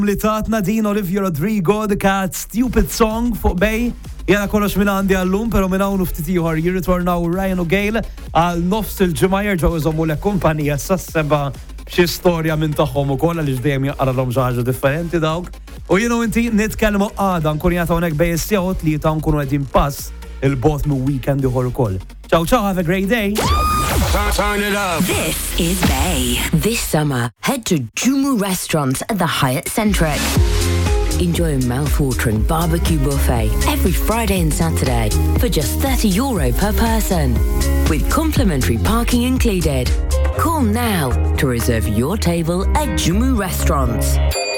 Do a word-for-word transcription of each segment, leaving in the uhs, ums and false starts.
Li tatna din Olivia Rodrigo, The Cat Stupid Song fuq bej. Jena kollox minn għandi għallum, pero minn hawn ftit ieħor jirritornaw Ryan u Gail għal nofs il-ġimgħa jerġgħu iżommu lek kumpanija sas-seba' xi storja minn tagħhom ukoll għaliex dejjem jaqralhom xi ħaġa differenti dawk. U jienu inti nitkellmu għada nkun jagħtu hawnhekk bej is-sewt li ta' nkunu qegħdin pass il-bot minn weekend ieħor ukoll. Ciao ciao, have a great day. Turn it up. This is Bay. This summer, head to Jumu Restaurants at the Hyatt Centric. Enjoy a mouth-watering barbecue buffet every Friday and Saturday for just thirty euro per person, with complimentary parking included. Call now to reserve your table at Jumu Restaurants.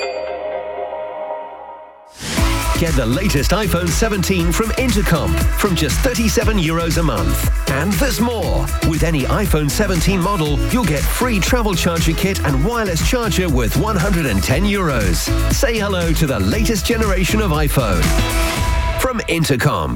Get the latest iPhone seventeen from Intercom from just thirty-seven euros a month. And there's more. With any iPhone seventeen model, you'll get free travel charger kit and wireless charger worth one hundred ten euros. Say hello to the latest generation of iPhone. From Intercom.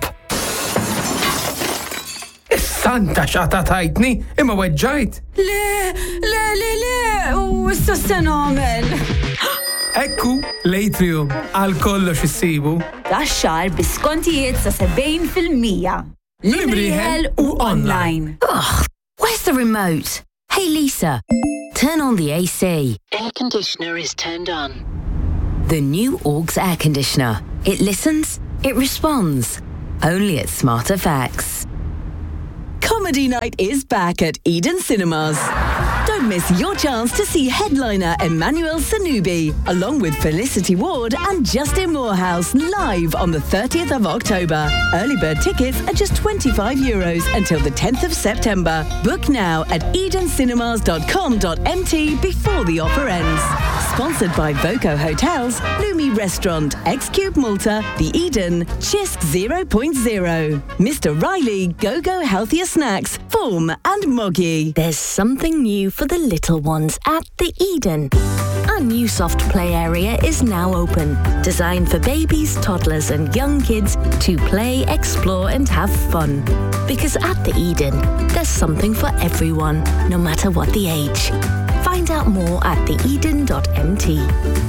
Santa xata tajtni, imma weġġajt. Le, le, le, le, u issa se nagħmel. Ekku, l-Atrium, għal kollox issibu. Dax-xahar b'iskontijiet sa sebgħin fil-mija. Libriħel u online. Ugh, where's the remote? Hey Lisa, turn on the A C. Air conditioner is turned on. The new Augs air conditioner. It listens, it responds. Only at Smart Effects. Comedy night is back at Eden Cinemas. Don't miss your chance to see headliner Emmanuel Sanubi, along with Felicity Ward and Justin Morehouse, live on the thirtieth of October. Early bird tickets are just twenty-five euros until the tenth of September. Book now at eden cinemas dot com dot m t before the offer ends. Sponsored by Voco Hotels, Lumi Restaurant, X-Cube Malta, The Eden, Chisk zero point zero, Mister Riley, Go-Go Healthier Snacks, Form and Moggy. There's something new for the little ones at The Eden. Our new soft play area is now open, designed for babies, toddlers and young kids to play, explore and have fun. Because at The Eden, there's something for everyone, no matter what the age. Find out more at the eden dot m t.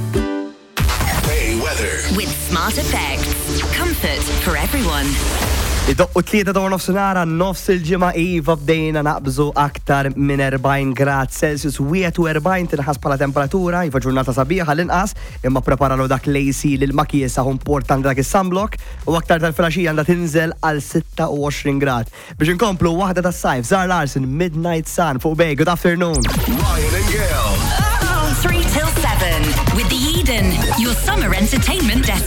Bay weather. With Smart Effects. Comfort for everyone. Id-doqqu tlieta dwar nofsinhar nofs il-ġimgħa iva bdejna naqbżu aktar minn erbgħin grad Celsius, wieħed u erbgħin tinħass bħala temperatura, iva ġurnata sabiħa l-inqas, imma preparalu dak l-A C lil makija importanti dak is-sunblock u aktar tal-filgħaxija għandha tinżel għal sitta u għoxrin grad. Biex inkomplu waħda tas-sajf, Zara Larsson, Midnight Sun fuq Bay. Good afternoon. Ryan and Gail. three till seven with The Eden, your summer entertainment destination.